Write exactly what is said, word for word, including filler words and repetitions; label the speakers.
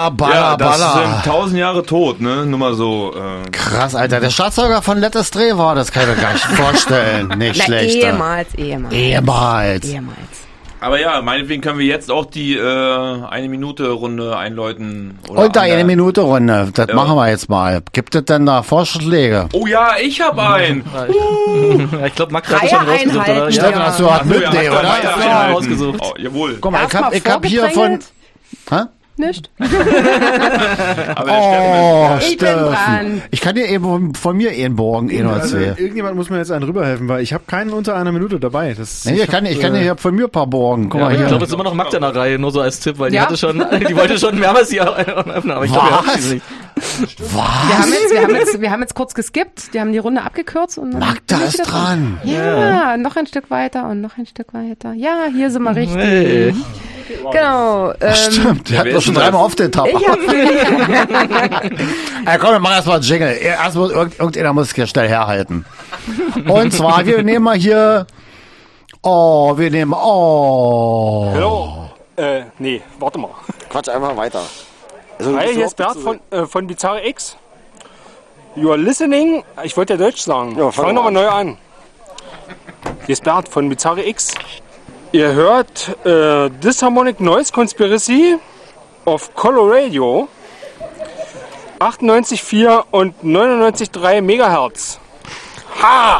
Speaker 1: Baller, Baller,
Speaker 2: ja, das
Speaker 1: Baller.
Speaker 2: sind tausend Jahre tot, ne? Nur mal so. Äh.
Speaker 1: Krass, Alter. Der Schlagzeuger von Let Us Dre war, das kann ich mir gar nicht vorstellen. Nicht
Speaker 3: Na,
Speaker 1: schlecht.
Speaker 3: ehemals, ehemals.
Speaker 1: Ehemals.
Speaker 3: Ehemals.
Speaker 2: Aber ja, meinetwegen können wir jetzt auch die äh, eine Minute Runde einläuten. Oder
Speaker 1: Und da
Speaker 2: an
Speaker 1: eine
Speaker 2: der-
Speaker 1: Minute Runde. Das
Speaker 2: Ja.
Speaker 1: machen wir jetzt mal. Gibt es denn da Vorschläge?
Speaker 2: Oh ja, ich hab einen.
Speaker 4: Ja, ich glaube, Max hat schon
Speaker 3: Reihe
Speaker 4: rausgesucht, oder?
Speaker 3: einhalten,
Speaker 1: Stefan,
Speaker 3: ja.
Speaker 1: hast du was
Speaker 2: Ach so,
Speaker 1: mit?
Speaker 2: ja,
Speaker 1: Nee,
Speaker 2: hat er
Speaker 1: oder?
Speaker 2: weiter
Speaker 4: Ja,
Speaker 2: einhalten.
Speaker 4: rausgesucht.
Speaker 2: Oh, jawohl.
Speaker 1: Guck mal, ich
Speaker 3: Erstmal
Speaker 1: hab, ich hab hier von...
Speaker 3: vorgedrängelt.
Speaker 1: Hä?
Speaker 3: Nicht?
Speaker 2: Aber der
Speaker 1: Oh,
Speaker 3: Ich bin
Speaker 1: Steffen.
Speaker 3: dran.
Speaker 1: Ich kann dir eben von mir einen borgen, eh nur
Speaker 5: Also,
Speaker 1: zwei.
Speaker 5: irgendjemand muss mir jetzt einen rüberhelfen, weil ich habe keinen unter einer Minute dabei. Das,
Speaker 1: Nee, ich kann, ich kann dir hier von mir ein paar borgen. Guck
Speaker 4: Ja,
Speaker 1: mal
Speaker 4: ich
Speaker 1: hier.
Speaker 4: glaube, es ist immer noch Magda in der Reihe, nur so als Tipp, weil die
Speaker 3: Ja?
Speaker 4: hatte schon, die wollte schon mehrmals die öffnen, aber ich glaube,
Speaker 1: Was?
Speaker 4: ja, sie nicht.
Speaker 3: Wir haben, jetzt, wir, haben jetzt, wir haben jetzt kurz geskippt, die haben die Runde abgekürzt. Und dann
Speaker 1: Magda
Speaker 3: bin ich
Speaker 1: ist
Speaker 3: wieder
Speaker 1: dran.
Speaker 3: Ja, noch ein Stück weiter und noch ein Stück weiter. Ja, hier sind wir richtig.
Speaker 4: Hey.
Speaker 3: Genau. Ähm,
Speaker 1: Stimmt, der hat
Speaker 2: wer
Speaker 1: doch
Speaker 2: ist
Speaker 1: schon
Speaker 2: denn
Speaker 1: dreimal auf den Tab.
Speaker 3: ich hab
Speaker 1: Ja, komm, wir machen erstmal einen Jingle. Erst muss, irgend, irgendjemand muss hier schnell herhalten. Und zwar, wir nehmen mal hier... Oh, wir nehmen... Oh.
Speaker 6: Hallo? Äh, nee, warte mal.
Speaker 7: Quatsch einfach weiter. Also,
Speaker 6: Hi, hier ist Bert von, äh, von Bizarre X. You are listening. Ich wollte ja Deutsch sagen.
Speaker 7: Ja,
Speaker 6: Ich
Speaker 7: fang
Speaker 6: fange
Speaker 7: mal
Speaker 6: nochmal neu an. Hier ist Bert von Bizarre X. Ihr hört äh, Disharmonic Noise Conspiracy auf Coloradio. achtundneunzig Komma vier und neunundneunzig Komma drei Megahertz. Ha!